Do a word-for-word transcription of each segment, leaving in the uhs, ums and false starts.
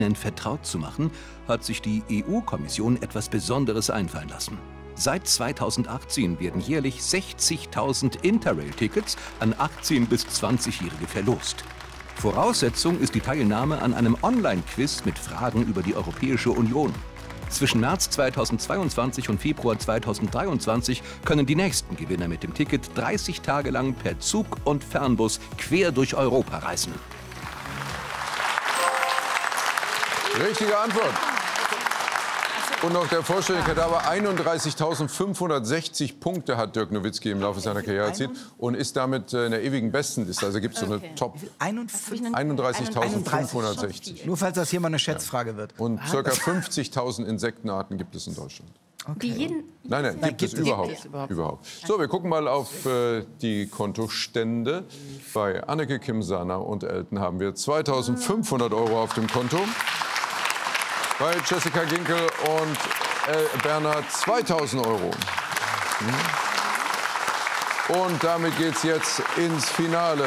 vertraut zu machen, hat sich die E U-Kommission etwas Besonderes einfallen lassen. Seit zweitausendachtzehn werden jährlich sechzigtausend Interrail-Tickets an achtzehn- bis zwanzigjährige verlost. Voraussetzung ist die Teilnahme an einem Online-Quiz mit Fragen über die Europäische Union. Zwischen März zweitausendzweiundzwanzig und Februar zweitausenddreiundzwanzig können die nächsten Gewinner mit dem Ticket dreißig Tage lang per Zug und Fernbus quer durch Europa reisen. Richtige Antwort. Und noch der Vollständigkeit aber einunddreißigtausendfünfhundertsechzig Punkte hat Dirk Nowitzki im Laufe seiner Karriere erzielt und ist damit in der ewigen Bestenliste. Also gibt es so eine Okay. Top. einunddreißigtausendfünfhundertsechzig. Nur falls das hier mal eine Schätzfrage wird. Und ca. fünfzigtausend Insektenarten gibt es in Deutschland. Die jeden Nein, nein, gibt, es, gibt es überhaupt. es überhaupt. überhaupt. So, wir gucken mal auf äh, die Kontostände. Bei Anneke, Kim, Sana und Elton haben wir zweitausendfünfhundert Euro auf dem Konto. Bei Jessica Ginkel und äh, Bernhard zweitausend Euro. Mhm. Und damit geht's jetzt ins Finale.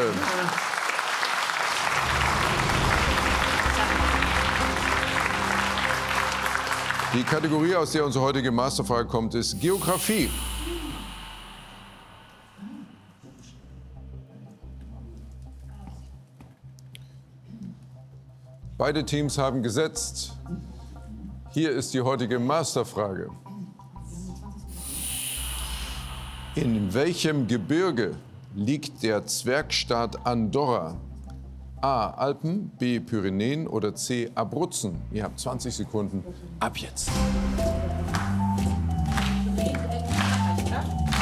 Die Kategorie, aus der unsere heutige Masterfrage kommt, ist Geografie. Beide Teams haben gesetzt. Hier ist die heutige Masterfrage. In welchem Gebirge liegt der Zwergstaat Andorra? A. Alpen, B. Pyrenäen oder C. Abruzzen? Ihr habt zwanzig Sekunden. Ab jetzt.